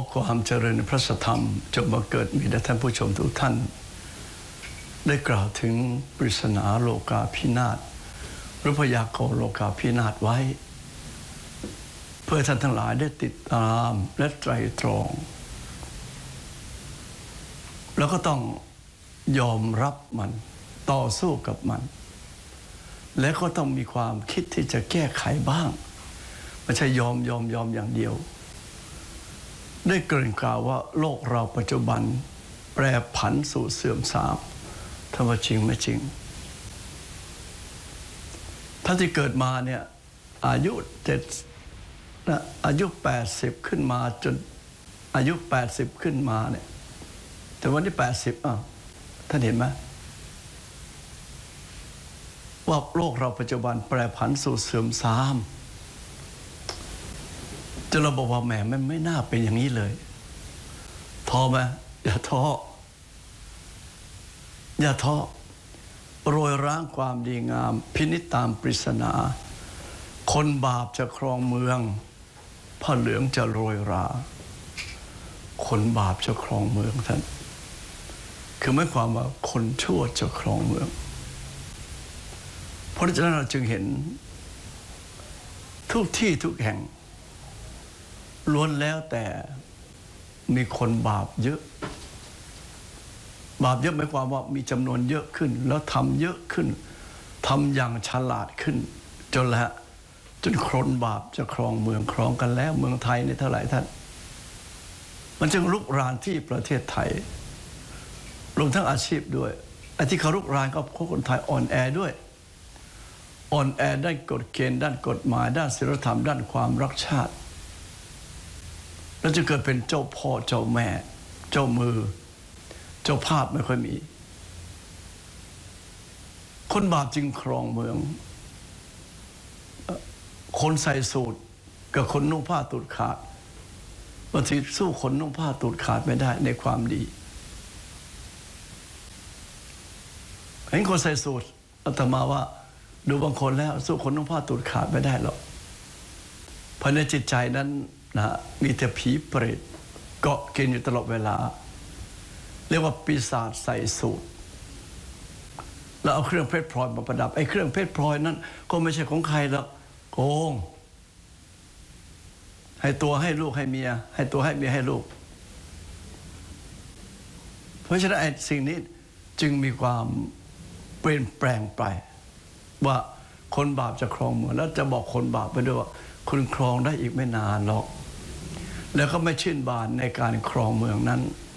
ความเจริญในพระธรรมจงบังเกิดมีแด่ท่านผู้ชมทุกท่านได้กล่าวถึงปริศนาโลกาภินาศหรือพยากรณ์โลกาภินาศไว้เพื่อท่านทั้งหลายได้ติดตามและไตร่ตรองแล้วก็ต้องยอมรับมันต่อสู้กับมันและก็ต้องมีความคิดที่จะแก้ไขบ้างไม่ใช่ยอมอย่างเดียวได้เกริ่นกล่าวว่าโลกเราปัจจุบันแปรผันสู่เสื่อมทรามถ้าว่าจริงไม่จริงท่านที่เกิดมาเนี่ยอายุ80ขึ้นมาจนอายุ80ขึ้นมาเนี่ยแต่วันที่80ท่านเห็นไหมว่าโลกเราปัจจุบันแปรผันสู่เสื่อมทรามจนเราบอกว่าแหมมันไม่น่าเป็นอย่างนี้เลยท้อไหมอย่าท้อโรยร้างความดีงามพินิจตามปริศนาคนบาปจะครองเมืองผ้าเหลืองจะโรยราคนบาปจะครองเมืองท่านคือหมายความว่าคนชั่วจะครองเมืองเพราะฉะนั้นเราจึงเห็นทุกที่ทุกแห่งล้วนแล้วแต่มีคนบาปเยอะหมายความว่ามีจำนวนเยอะขึ้นแล้วทำเยอะขึ้นทำอย่างฉลาดขึ้นจนคนบาปจะครองเมืองครองกันแล้วเมืองไทยนี่เท่าไหร่ท่านมันจึงลุกรานที่ประเทศไทยรวมทั้งอาชีพด้วยไอ้ที่เขาลุกรานก็เพราะคนไทยอ่อนแอด้วยอ่อนแอด้านกฎเกณฑ์ด้านกฎหมายด้านศีลธรรมด้านความรักชาติแล้วจะเกิดเป็นเจ้าพ่อเจ้าแม่เจ้ามือเจ้าภาพไม่ค่อยมีคนบาปจึงครองเมืองคนใส่สูทกับคนนุ่งผ้าตูดขาดบางทีสู้คนนุ่งผ้าตูดขาดไม่ได้ในความดีเห็นคนใส่สูทอาตมาว่าดูบางคนแล้วสู้คนนุ่งผ้าตูดขาดไม่ได้หรอกภายในจิตใจนั้นนะมีแต่ผีเปรตเกาะกินอยู่ตลอดเวลาเรียกว่าปีศาจใส่สูทแล้วเอาเครื่องเพชรพลอยมาประดับไอ้เครื่องเพชรพลอยนั้นก็ไม่ใช่ของใครหรอกโกงให้ตัวให้ลูกให้เมียให้ตัวให้เมียให้ลูกเพราะฉะนั้นไอ้สิ่งนี้จึงมีความเปลี่ยนแปลงไปว่าคนบาปจะครองเมืองแล้วจะบอกคนบาปไปด้วยว่าคุณครองได้อีกไม่นานหรอกแล้วก็ไม่ชื่นบานในการครองเมืองนั้น